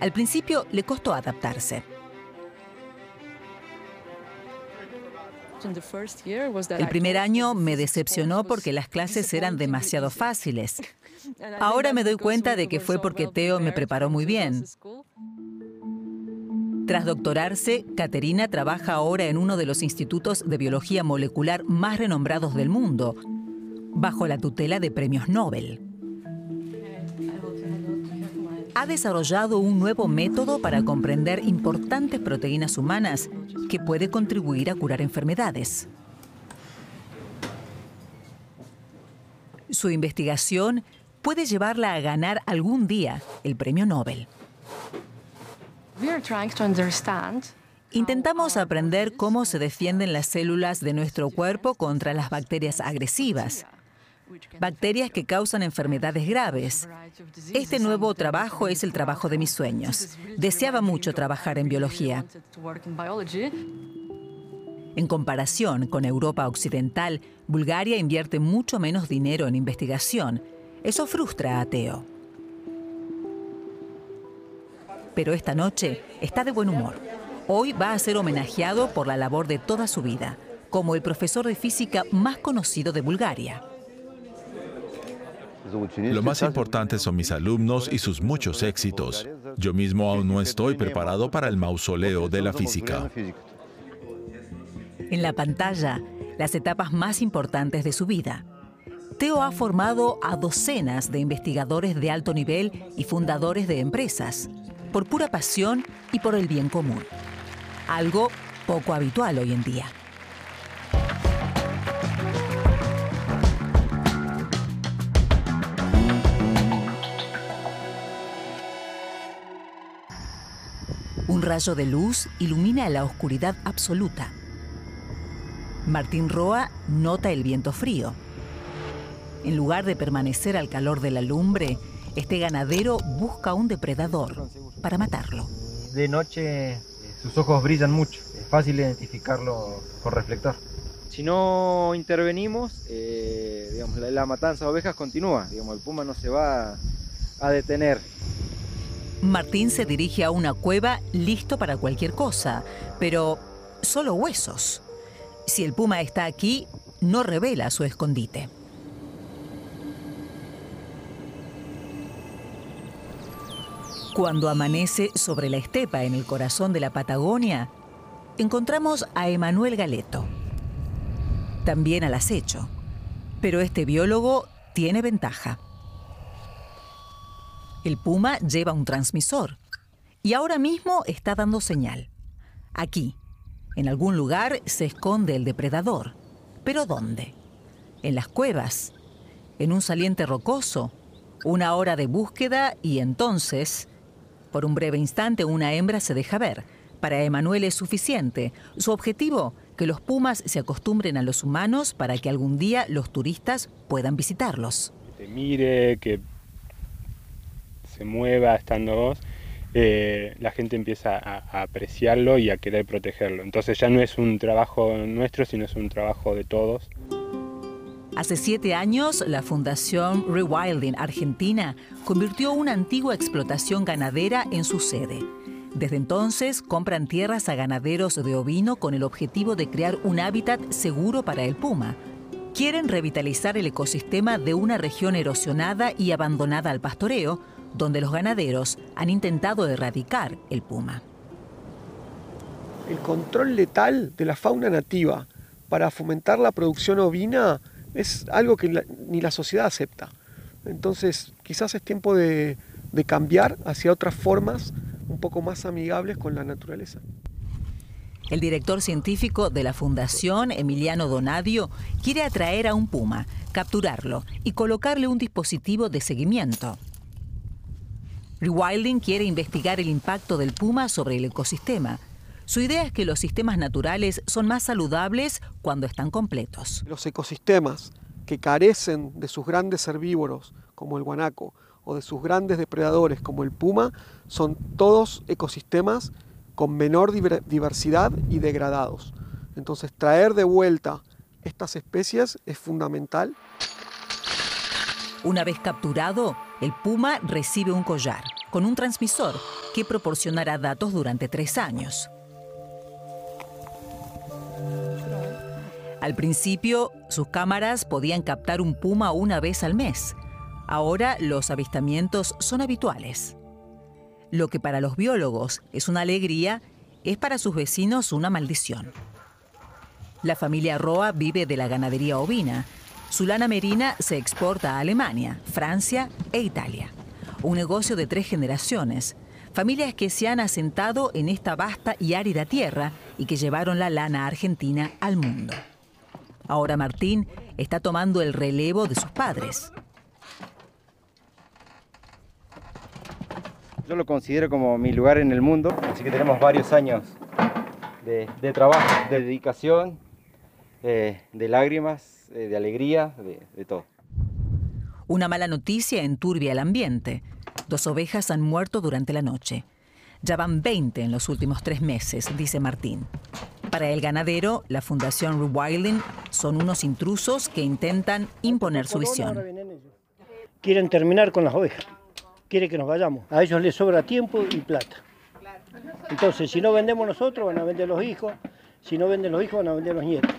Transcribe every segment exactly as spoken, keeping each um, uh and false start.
Al principio le costó adaptarse. El primer año me decepcionó porque las clases eran demasiado fáciles. Ahora me doy cuenta de que fue porque Theo me preparó muy bien. Tras doctorarse, Caterina trabaja ahora en uno de los institutos de biología molecular más renombrados del mundo, bajo la tutela de premios Nobel. Ha desarrollado un nuevo método para comprender importantes proteínas humanas que puede contribuir a curar enfermedades. Su investigación puede llevarla a ganar algún día el premio Nobel. Intentamos aprender cómo se defienden las células de nuestro cuerpo contra las bacterias agresivas, bacterias que causan enfermedades graves. Este nuevo trabajo es el trabajo de mis sueños. Deseaba mucho trabajar en biología. En comparación con Europa Occidental, Bulgaria invierte mucho menos dinero en investigación. Eso frustra a Theo. Pero esta noche está de buen humor. Hoy va a ser homenajeado por la labor de toda su vida, como el profesor de física más conocido de Bulgaria. Lo más importante son mis alumnos y sus muchos éxitos. Yo mismo aún no estoy preparado para el mausoleo de la física. En la pantalla, las etapas más importantes de su vida. Theo ha formado a docenas de investigadores de alto nivel y fundadores de empresas, por pura pasión y por el bien común. Algo poco habitual hoy en día. Un rayo de luz ilumina la oscuridad absoluta. Martín Roa nota el viento frío. En lugar de permanecer al calor de la lumbre, este ganadero busca un depredador para matarlo. De noche sus ojos brillan mucho, es fácil identificarlo con reflector. Si no intervenimos, eh, digamos, la, la matanza de ovejas continúa, digamos, el puma no se va a, a detener. Martín se dirige a una cueva listo para cualquier cosa, pero solo huesos. Si el puma está aquí, no revela su escondite. Cuando amanece sobre la estepa en el corazón de la Patagonia, encontramos a Emanuel Galeto, también al acecho. Pero este biólogo tiene ventaja. El puma lleva un transmisor y ahora mismo está dando señal. Aquí, en algún lugar, se esconde el depredador. ¿Pero dónde? ¿En las cuevas? ¿En un saliente rocoso? Una hora de búsqueda y entonces, por un breve instante, una hembra se deja ver. Para Emanuel es suficiente. Su objetivo, que los pumas se acostumbren a los humanos para que algún día los turistas puedan visitarlos. Que te mire, que se mueva estando vos, eh, la gente empieza a, a apreciarlo y a querer protegerlo. Entonces ya no es un trabajo nuestro, sino es un trabajo de todos. Hace siete años, la Fundación Rewilding Argentina convirtió una antigua explotación ganadera en su sede. Desde entonces, compran tierras a ganaderos de ovino con el objetivo de crear un hábitat seguro para el puma. Quieren revitalizar el ecosistema de una región erosionada y abandonada al pastoreo, donde los ganaderos han intentado erradicar el puma. El control letal de la fauna nativa para fomentar la producción ovina es algo que la, ni la sociedad acepta. Entonces, quizás es tiempo de, de cambiar hacia otras formas un poco más amigables con la naturaleza. El director científico de la Fundación, Emiliano Donadio, quiere atraer a un puma, capturarlo y colocarle un dispositivo de seguimiento. Rewilding quiere investigar el impacto del puma sobre el ecosistema. Su idea es que los sistemas naturales son más saludables cuando están completos. Los ecosistemas que carecen de sus grandes herbívoros, como el guanaco, o de sus grandes depredadores, como el puma, son todos ecosistemas con menor diversidad y degradados. Entonces, traer de vuelta estas especies es fundamental. Una vez capturado, el puma recibe un collar, con un transmisor que proporcionará datos durante tres años. Al principio, sus cámaras podían captar un puma una vez al mes. Ahora los avistamientos son habituales. Lo que para los biólogos es una alegría, es para sus vecinos una maldición. La familia Roa vive de la ganadería ovina. Su lana merina se exporta a Alemania, Francia e Italia. Un negocio de tres generaciones. Familias que se han asentado en esta vasta y árida tierra y que llevaron la lana argentina al mundo. Ahora Martín está tomando el relevo de sus padres. Yo lo considero como mi lugar en el mundo, así que tenemos varios años de, de trabajo, de dedicación, de, de lágrimas, de, de alegría, de, de todo. Una mala noticia enturbia el ambiente. Dos ovejas han muerto durante la noche. Ya van veinte en los últimos tres meses, dice Martín. Para el ganadero, la Fundación Rewilding son unos intrusos que intentan imponer su visión. Quieren terminar con las ovejas. Quieren que nos vayamos. A ellos les sobra tiempo y plata. Entonces, si no vendemos nosotros, van a vender los hijos. Si no venden los hijos, van a vender los nietos.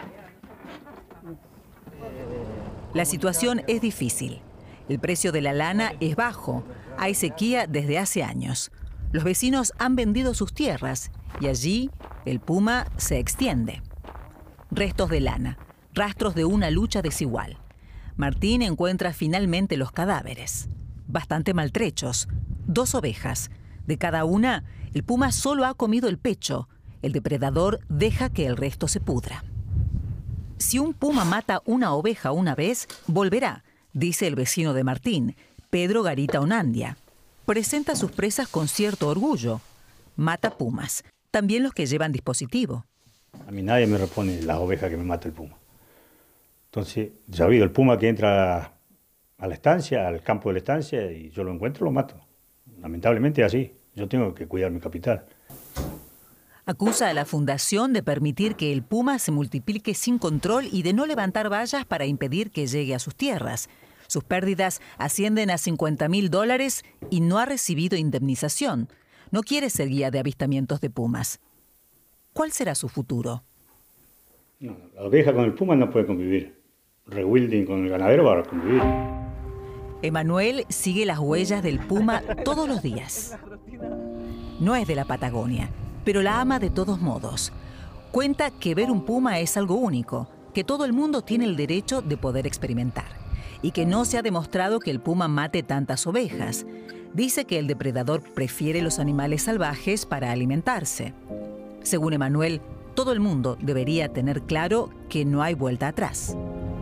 La situación es difícil. El precio de la lana es bajo. Hay sequía desde hace años. Los vecinos han vendido sus tierras y allí el puma se extiende. Restos de lana, rastros de una lucha desigual. Martín encuentra finalmente los cadáveres, bastante maltrechos. Dos ovejas. De cada una, el puma solo ha comido el pecho. El depredador deja que el resto se pudra. Si un puma mata una oveja una vez, volverá, dice el vecino de Martín, Pedro Garita Onandia. Presenta a sus presas con cierto orgullo. Mata pumas, también los que llevan dispositivo. A mí nadie me repone las ovejas que me mata el puma. Entonces, ya ha habido el puma que entra a la estancia, al campo de la estancia, y yo lo encuentro, lo mato. Lamentablemente es así. Yo tengo que cuidar mi capital. Acusa a la fundación de permitir que el puma se multiplique sin control y de no levantar vallas para impedir que llegue a sus tierras. Sus pérdidas ascienden a cincuenta mil dólares y no ha recibido indemnización. No quiere ser guía de avistamientos de pumas. ¿Cuál será su futuro? No, la oveja con el puma no puede convivir. Rewilding con el ganadero va a convivir. Emanuel sigue las huellas del puma todos los días. No es de la Patagonia, pero la ama de todos modos. Cuenta que ver un puma es algo único, que todo el mundo tiene el derecho de poder experimentar y que no se ha demostrado que el puma mate tantas ovejas. Dice que el depredador prefiere los animales salvajes para alimentarse. Según Emanuel, todo el mundo debería tener claro que no hay vuelta atrás.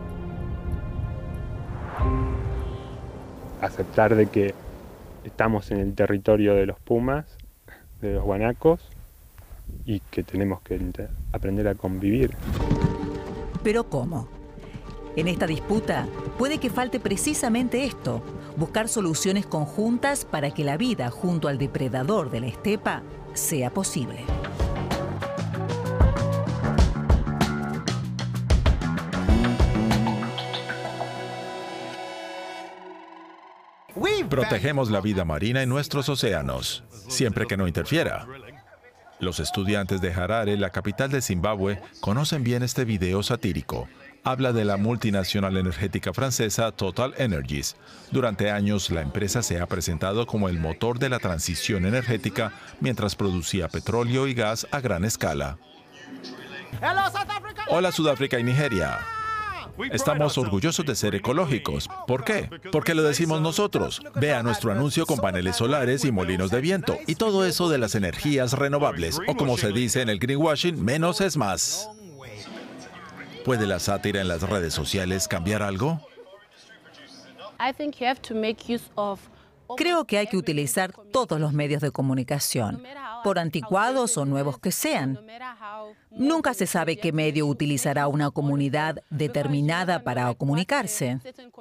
Aceptar de que estamos en el territorio de los pumas, de los guanacos, y que tenemos que aprender a convivir. ¿Pero cómo? En esta disputa puede que falte precisamente esto, buscar soluciones conjuntas para que la vida junto al depredador de la estepa sea posible. Protegemos la vida marina en nuestros océanos, siempre que no interfiera. Los estudiantes de Harare, la capital de Zimbabue, conocen bien este video satírico. Habla de la multinacional energética francesa Total Energies. Durante años, la empresa se ha presentado como el motor de la transición energética mientras producía petróleo y gas a gran escala. Hola, Sudáfrica y Nigeria. Estamos orgullosos de ser ecológicos. ¿Por qué? Porque lo decimos nosotros. Vea nuestro anuncio con paneles solares y molinos de viento y todo eso de las energías renovables, o como se dice en el greenwashing, menos es más. ¿Puede la sátira en las redes sociales cambiar algo? Creo que hay que utilizar todos los medios de comunicación, por anticuados o nuevos que sean. Nunca se sabe qué medio utilizará una comunidad determinada para comunicarse.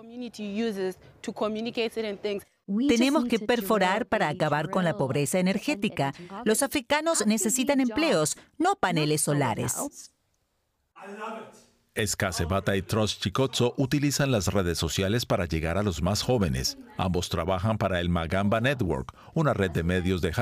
Tenemos que perforar para acabar con la pobreza energética. Los africanos necesitan empleos, no paneles solares. Escacebata y Trost Chicozzo utilizan las redes sociales para llegar a los más jóvenes. Ambos trabajan para el Magamba Network, una red de medios de